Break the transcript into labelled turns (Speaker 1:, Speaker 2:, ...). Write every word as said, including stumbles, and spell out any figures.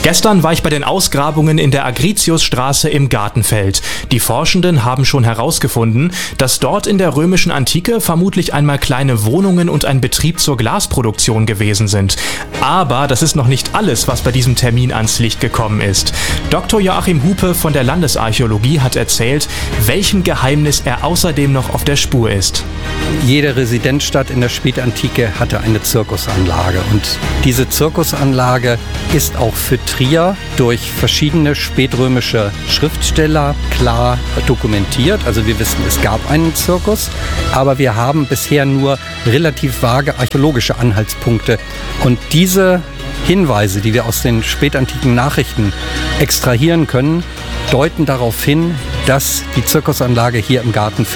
Speaker 1: Gestern war ich bei den Ausgrabungen in der Agritiusstraße im Gartenfeld. Die Forschenden haben schon herausgefunden, dass dort in der römischen Antike vermutlich einmal kleine Wohnungen und ein Betrieb zur Glasproduktion gewesen sind. Aber das ist noch nicht alles, was bei diesem Termin ans Licht gekommen ist. Doktor Joachim Hupe von der Landesarchäologie hat erzählt, welchem Geheimnis er außerdem noch auf der Spur ist.
Speaker 2: Jede Residenzstadt in der Spätantike hatte eine Zirkusanlage und diese Zirkusanlage ist auch für Trier durch verschiedene spätrömische Schriftsteller klar dokumentiert. Also wir wissen, es gab einen Zirkus, aber wir haben bisher nur relativ vage archäologische Anhaltspunkte. Und diese Hinweise, die wir aus den spätantiken Nachrichten extrahieren können, deuten darauf hin, dass die Zirkusanlage hier im Gartenfeld